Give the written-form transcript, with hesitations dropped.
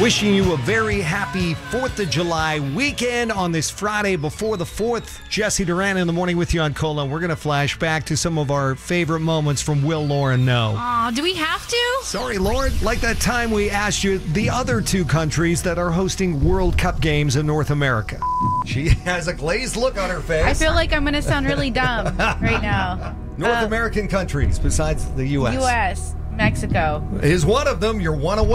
Wishing you a very happy 4th of July weekend on this Friday before the 4th. Jesse Duran in the morning with you on Cola. We're going to flash back to some of our favorite moments from Will, Lauren, No. Aw, do we have to? Sorry, Lauren. Like that time we asked you the other two countries that are hosting World Cup games in North America. She has a glazed look on her face. I feel like I'm going to sound really dumb right now. North American countries besides the U.S. U.S., Mexico. Is one of them. You're one away.